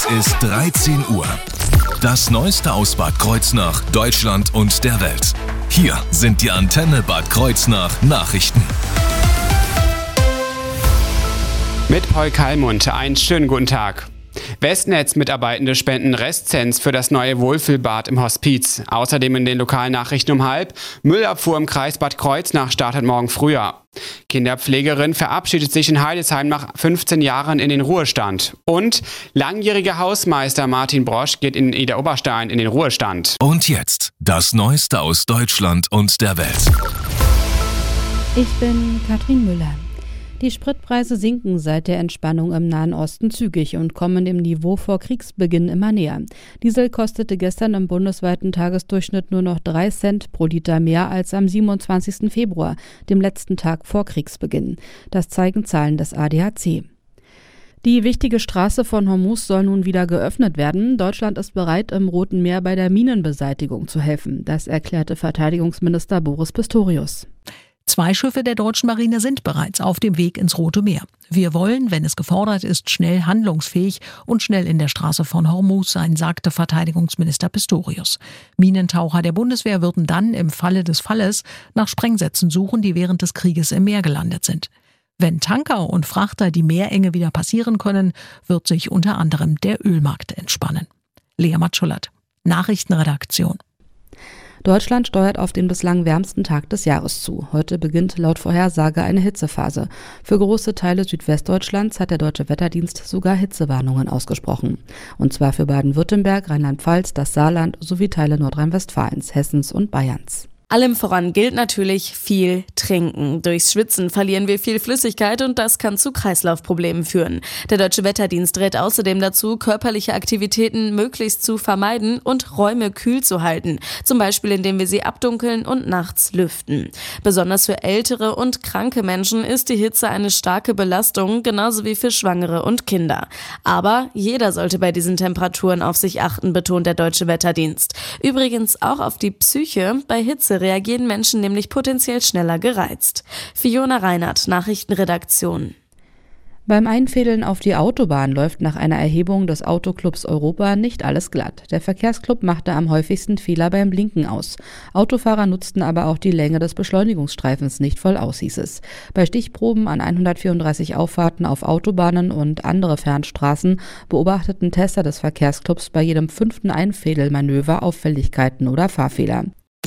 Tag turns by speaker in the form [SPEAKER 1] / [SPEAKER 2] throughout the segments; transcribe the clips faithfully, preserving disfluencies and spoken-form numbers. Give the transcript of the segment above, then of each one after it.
[SPEAKER 1] Es ist dreizehn Uhr. Das Neueste aus Bad Kreuznach, Deutschland und der Welt. Hier sind die Antenne Bad Kreuznach Nachrichten.
[SPEAKER 2] Mit Paul Kallmund, einen schönen guten Tag. Westnetz-Mitarbeitende spenden Restcents für das neue Wohlfühlbad im Hospiz. Außerdem in den lokalen Nachrichten um halb. Müllabfuhr im Kreis Bad Kreuznach startet morgen früher. Kinderpflegerin verabschiedet sich in Heidesheim nach fünfzehn Jahren in den Ruhestand. Und langjähriger Hausmeister Martin Brosch geht in Idar-Oberstein in den Ruhestand.
[SPEAKER 1] Und jetzt das Neueste aus Deutschland und der Welt.
[SPEAKER 3] Ich bin Katrin Müller. Die Spritpreise sinken seit der Entspannung im Nahen Osten zügig und kommen dem Niveau vor Kriegsbeginn immer näher. Diesel kostete gestern im bundesweiten Tagesdurchschnitt nur noch drei Cent pro Liter mehr als am siebenundzwanzigsten Februar, dem letzten Tag vor Kriegsbeginn. Das zeigen Zahlen des A D A C. Die wichtige Straße von Hormuz soll nun wieder geöffnet werden. Deutschland ist bereit, im Roten Meer bei der Minenbeseitigung zu helfen. Das erklärte Verteidigungsminister Boris Pistorius.
[SPEAKER 4] Zwei Schiffe der deutschen Marine sind bereits auf dem Weg ins Rote Meer. Wir wollen, wenn es gefordert ist, schnell handlungsfähig und schnell in der Straße von Hormuz sein, sagte Verteidigungsminister Pistorius. Minentaucher der Bundeswehr würden dann im Falle des Falles nach Sprengsätzen suchen, die während des Krieges im Meer gelandet sind. Wenn Tanker und Frachter die Meerenge wieder passieren können, wird sich unter anderem der Ölmarkt entspannen. Lea Matschullert, Nachrichtenredaktion.
[SPEAKER 3] Deutschland steuert auf den bislang wärmsten Tag des Jahres zu. Heute beginnt laut Vorhersage eine Hitzephase. Für große Teile Südwestdeutschlands hat der Deutsche Wetterdienst sogar Hitzewarnungen ausgesprochen. Und zwar für Baden-Württemberg, Rheinland-Pfalz, das Saarland sowie Teile Nordrhein-Westfalens, Hessens und Bayerns.
[SPEAKER 5] Allem voran gilt natürlich viel trinken. Durchs Schwitzen verlieren wir viel Flüssigkeit und das kann zu Kreislaufproblemen führen. Der Deutsche Wetterdienst rät außerdem dazu, körperliche Aktivitäten möglichst zu vermeiden und Räume kühl zu halten. Zum Beispiel, indem wir sie abdunkeln und nachts lüften. Besonders für ältere und kranke Menschen ist die Hitze eine starke Belastung, genauso wie für Schwangere und Kinder. Aber jeder sollte bei diesen Temperaturen auf sich achten, betont der Deutsche Wetterdienst. Übrigens auch auf die Psyche. Bei Hitze reagieren Menschen nämlich potenziell schneller gereizt. Fiona Reinhardt, Nachrichtenredaktion.
[SPEAKER 3] Beim Einfädeln auf die Autobahn läuft nach einer Erhebung des Autoclubs Europa nicht alles glatt. Der Verkehrsclub machte am häufigsten Fehler beim Blinken aus. Autofahrer nutzten aber auch die Länge des Beschleunigungsstreifens nicht voll aus, hieß es. Bei Stichproben an hundertvierunddreißig Auffahrten auf Autobahnen und andere Fernstraßen beobachteten Tester des Verkehrsclubs bei jedem fünften Einfädelmanöver Auffälligkeiten oder Fahrfehler.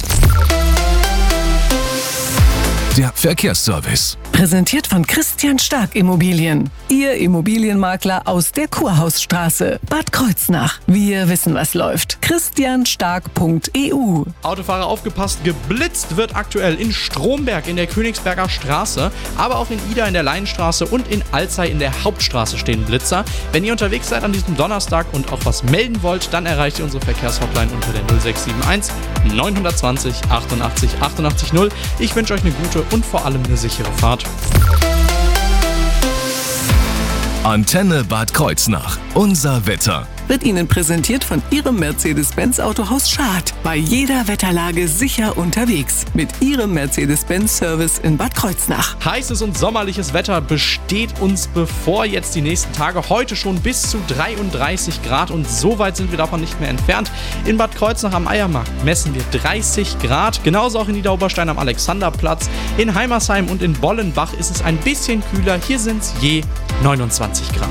[SPEAKER 1] Der Verkehrsservice.
[SPEAKER 6] Präsentiert von Christian Stark Immobilien. Ihr Immobilienmakler aus der Kurhausstraße, Bad Kreuznach. Wir wissen, was läuft. christian stark punkt e u.
[SPEAKER 7] Autofahrer aufgepasst, geblitzt wird aktuell in Stromberg in der Königsberger Straße, aber auch in Ida in der Leinstraße und in Alzey in der Hauptstraße stehen Blitzer. Wenn ihr unterwegs seid an diesem Donnerstag und auch was melden wollt, dann erreicht ihr unsere Verkehrshotline unter der null sechs sieben eins neun zwei null achtundachtzig achtundachtzig null. Ich wünsche euch eine gute und vor allem eine sichere Fahrt.
[SPEAKER 1] Antenne Bad Kreuznach. Unser Wetter.
[SPEAKER 6] Wird Ihnen präsentiert von Ihrem Mercedes-Benz Autohaus Schad. Bei jeder Wetterlage sicher unterwegs. Mit Ihrem Mercedes-Benz-Service in Bad Kreuznach.
[SPEAKER 7] Heißes und sommerliches Wetter besteht uns bevor jetzt die nächsten Tage. Heute schon bis zu dreiunddreißig Grad und so weit sind wir davon nicht mehr entfernt. In Bad Kreuznach am Eiermarkt messen wir dreißig Grad. Genauso auch in Niederoberstein am Alexanderplatz. In Heimersheim und in Bollenbach ist es ein bisschen kühler. Hier sind es je neunundzwanzig Grad.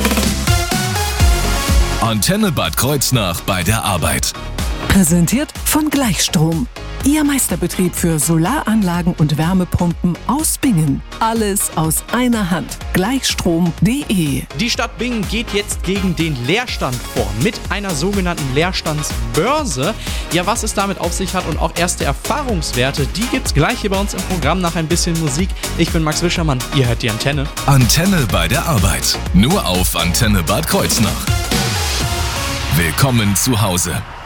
[SPEAKER 1] Antenne Bad Kreuznach bei der Arbeit.
[SPEAKER 6] Präsentiert von Gleichstrom. Ihr Meisterbetrieb für Solaranlagen und Wärmepumpen aus Bingen. Alles aus einer Hand. Gleichstrom punkt de.
[SPEAKER 7] Die Stadt Bingen geht jetzt gegen den Leerstand vor mit einer sogenannten Leerstandsbörse. Ja, was es damit auf sich hat und auch erste Erfahrungswerte, die gibt's gleich hier bei uns im Programm nach ein bisschen Musik. Ich bin Max Wischermann, ihr hört die Antenne.
[SPEAKER 1] Antenne bei der Arbeit. Nur auf Antenne Bad Kreuznach. Willkommen zu Hause.